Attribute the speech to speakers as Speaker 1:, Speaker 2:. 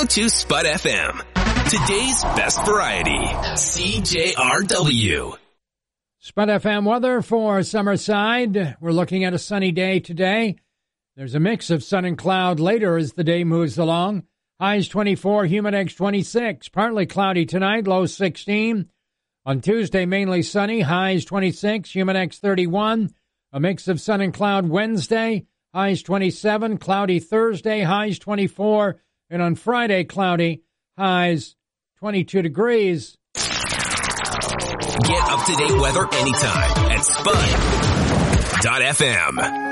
Speaker 1: To Spud FM. Today's best variety. CJRW.
Speaker 2: Spud FM weather for Summerside. We're looking at a sunny day today. There's a mix of sun and cloud later as the day moves along. Highs 24, Humidex 26. Partly cloudy tonight, low 16. On Tuesday, mainly sunny, highs 26, Humidex 31. A mix of sun and cloud Wednesday, highs 27. Cloudy Thursday, highs 24. And on Friday, cloudy, highs 22 degrees.
Speaker 1: Get up-to-date weather anytime at Spud.fm.